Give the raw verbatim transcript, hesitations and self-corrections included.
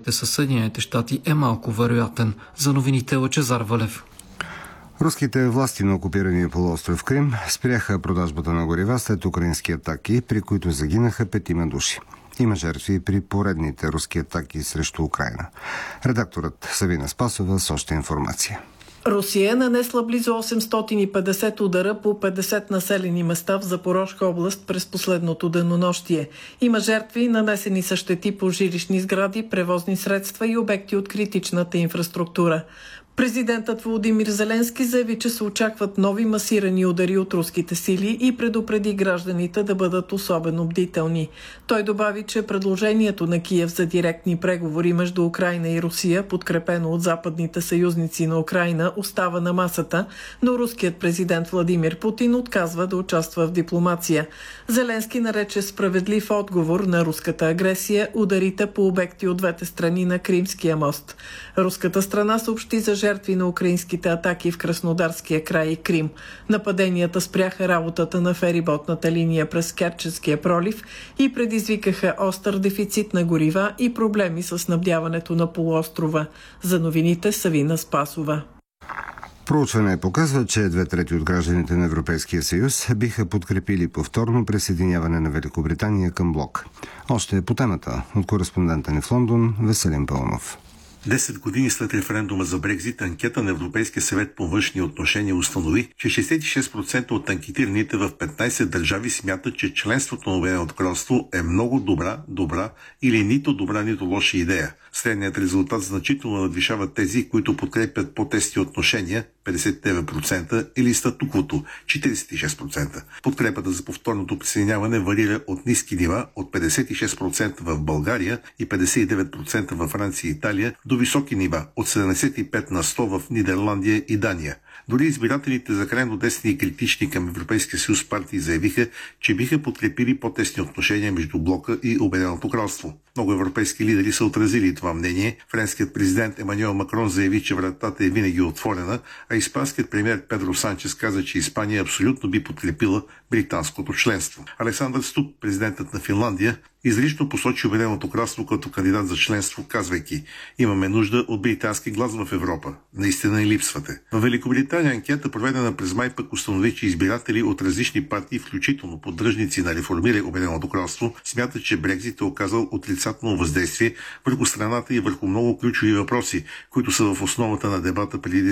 конфликтите с Съединените щати е малко вероятен. За новините Лъчезар Валев. Руските власти на окупирания полуостров Крим спряха продажбата на горива след украински атаки, при които загинаха петима души. Има жертви при поредните руски атаки срещу Украйна. Редакторът Савина Спасова с още информация. Русия е нанесла близо осемстотин и петдесет удара по петдесет населени места в Запорожка област през последното денонощие. Има жертви, нанесени са щети по жилищни сгради, превозни средства и обекти от критичната инфраструктура. Президентът Володимир Зеленски заяви, че се очакват нови масирани удари от руските сили и предупреди гражданите да бъдат особено бдителни. Той добави, че предложението на Киев за директни преговори между Украйна и Русия, подкрепено от западните съюзници на Украйна, остава на масата, но руският президент Владимир Путин отказва да участва в дипломация. Зеленски нарече справедлив отговор на руската агресия ударите по обекти от двете страни на Кримския мост. Руската страна съобщи за жертви на украинските атаки в Краснодарския край и Крим. Нападенията спряха работата на фериботната линия през Керченския пролив и предизвикаха остър дефицит на горива и проблеми с снабдяването на полуострова. За новините Савина Спасова. Проучване показва, че две трети от гражданите на Европейския съюз биха подкрепили повторно присъединяване на Великобритания към блок. Още по темата от кореспондента ни в Лондон Веселин Пълнов. Десет години след референдума за Брекзит, анкета на Европейския съвет по външни отношения установи, че шейсет и шест процента от анкетираните в петнайсет държави смятат, че членството на Обединеното кралство е много добра, добра или нито добра, нито лоша идея. Средният резултат значително надвишава тези, които подкрепят по-тесни отношения петдесет и девет процента или статуквото четирийсет и шест процента. Подкрепата за повторното присъединяване варира от ниски нива от петдесет и шест процента в България и петдесет и девет процента във Франция и Италия до високи нива от седемдесет и пет на сто в Нидерландия и Дания. Дори избирателите за крайно десни и критични към Европейския съюз партии заявиха, че биха подкрепили по-тесни отношения между блока и Обединеното кралство. Много европейски лидери са отразили това мнение. Френският президент Емануел Макрон заяви, че вратата е винаги отворена, а испанският премиер Педро Санчес каза, че Испания абсолютно би подкрепила британското членство. Александър Ступ, президентът на Финландия, изрично посочи Обединеното кралство като кандидат за членство, казвайки: имаме нужда от британски глас в Европа. Наистина и липсвате. В Великобритания анкета, проведена през май, пък установи, че избиратели от различни партии, включително поддръжници на реформиране Обединеното кралство, смятат, че Брекзит е оказал отрицателно въздействие върху страната и върху много ключови въпроси, които са в основата на дебата преди